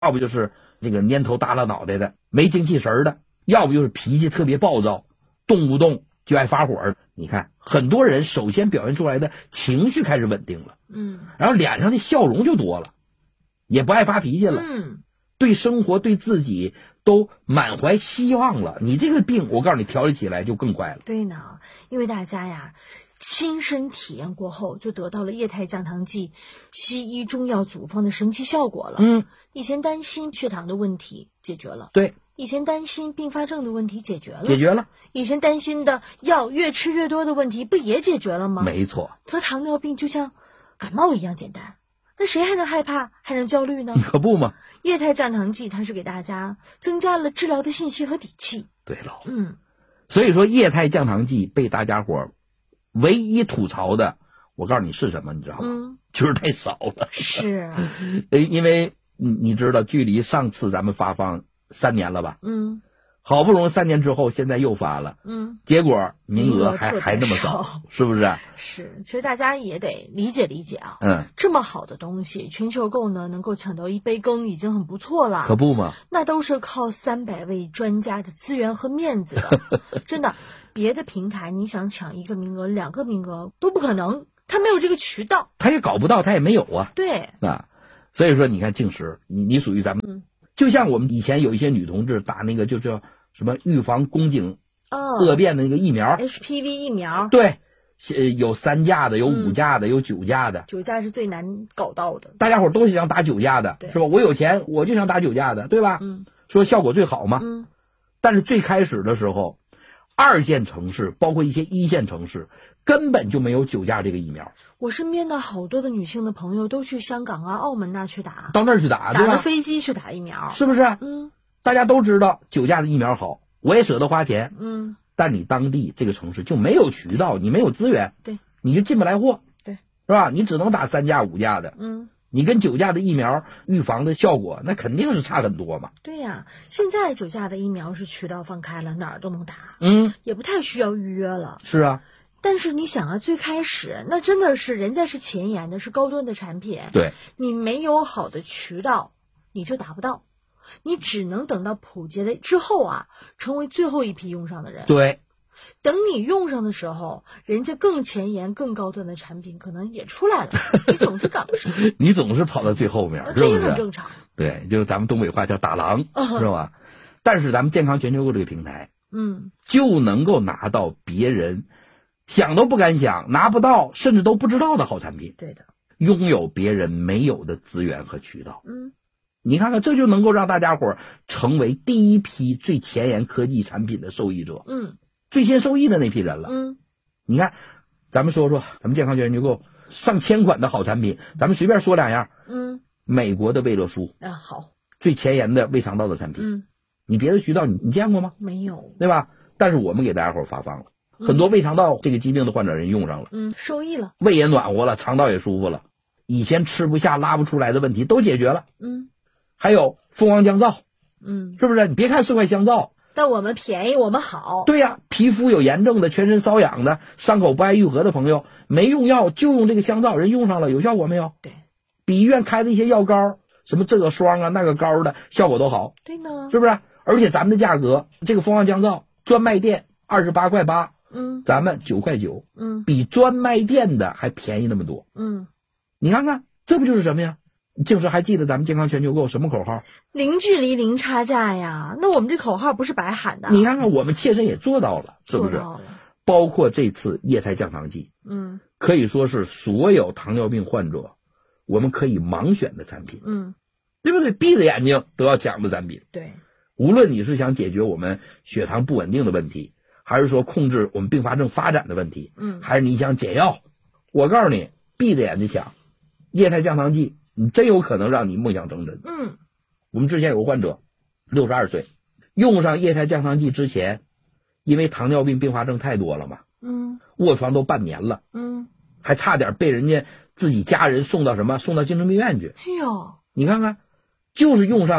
要不就是这个蔫头耷拉脑袋的，没精气神的，要不就是脾气特别暴躁，动不动就爱发火。你看很多人首先表现出来的情绪开始稳定了，然后脸上的笑容就多了，也不爱发脾气了，对生活对自己都满怀希望了。你这个病我告诉你调理起来就更快了。 对呢，因为大家呀亲身体验过后，就得到了液态降糖剂西医中药组方的神奇效果了。以前担心血糖的问题解决了， 对， 以前担心并发症的问题解决了，以前担心的药越吃越多的问题不也解决了吗？ 没错， 得糖尿病就像感冒一样简单，那谁还能害怕还能焦虑呢？ 可不嘛。 液态降糖剂它是给大家增加了治疗的信息和底气。 对了，所以说液态降糖剂被大家伙唯一吐槽的，我告诉你是什么，你知道吗？就是太少了。 是， 因为你知道，距离上次咱们发放3年了吧？好不容易3年之后，现在又发了，结果名额还那么少，是不是？ 是，其实大家也得理解理解啊。这么好的东西，全球购呢能够抢到一杯羹已经很不错了， 可不嘛？ 那都是靠300位专家的资源和面子的，真的。别的平台你想抢1个名额、2个名额都不可能，他没有这个渠道， 他也搞不到，他也没有啊。 对啊，所以说你看净食，你属于咱们。就像我们以前有一些女同志打那个就叫什么预防宫颈恶变的那个疫苗 ，HPV 疫苗， 对，有3价的，有5价的，有9价的。 9价是最难搞到的， 大家伙都想打9价的，是吧？我有钱我就想打9价的，对吧？说效果最好嘛。但是最开始的时候，2线城市包括一些1线城市根本就没有9价这个疫苗。 我身边的好多的女性的朋友都去香港啊、澳门去打， 到那儿去打，对吧？ 打着飞机去打疫苗， 是不是？大家都知道9价的疫苗好，我也舍得花钱。但你当地这个城市就没有渠道，你没有资源， 对， 你就进不来货， 对， 是吧？你只能打3价、5价的，你跟9价的疫苗预防的效果那肯定是差很多嘛。 对呀，现在9价的疫苗是渠道放开了，哪儿都能打，也不太需要预约了。 是啊。 但是你想啊，最开始那真的是人家是前沿的，是高端的产品， 对， 你没有好的渠道，你就达不到，你只能等到普及了之后啊，成为最后一批用上的人。 对， 等你用上的时候，人家更前沿、更高端的产品可能也出来了，你总是赶不上， 你总是跑到最后面， 这也很正常。 对，就咱们东北话叫打狼，是吧？但是咱们健康全球购这个平台，就能够拿到别人想都不敢想、拿不到甚至都不知道的好产品。 对的， 拥有别人没有的资源和渠道。你看看，这就能够让大家伙成为第一批最前沿科技产品的受益者。最先受益的那批人了。你看，咱们说说咱们健康全球购上千款的好产品，咱们随便说2样。美国的胃乐舒好， 最前沿的胃肠道的产品。你别的渠道你见过吗？ 没有， 对吧？但是我们给大家伙发放了。很多胃肠道这个疾病的患者人用上了， 受益了， 胃也暖和了，肠道也舒服了，以前吃不下拉不出来的问题都解决了。还有蜂王降皂，是不是？你别看是块香皂， 但我们便宜，我们好。 对呀，皮肤有炎症的、全身瘙痒的、伤口不爱愈合的朋友，没用药就用这个香皂，人用上了有效果没有？ 对，比医院开的一些药膏，什么这个霜啊那个膏的效果都好。 对呢， 是不是？而且咱们的价格，这个蜂王降皂专卖店28.8块，咱们9块9，比专卖店的还便宜那么多。你看看，这不就是什么呀？净是还记得咱们健康全球购什么口号？ 零距离零差价呀！那我们这口号不是白喊的。 你看看，我们切身也做到了，是不是？ 做到了。 包括这次液态降糖剂，可以说是所有糖尿病患者我们可以盲选的产品，对不对？闭着眼睛都要抢的产品。 对， 无论你是想解决我们血糖不稳定的问题，还是说控制我们并发症发展的问题，还是你想解药，我告诉你，闭着眼睛抢液态降糖剂，你真有可能让你梦想成真。我们之前有个患者62岁，用上液态降糖剂之前，因为糖尿病并发症太多了嘛，卧床都半年了，还差点被人家自己家人送到精神病院去。 哎呦， 你看看，就是用上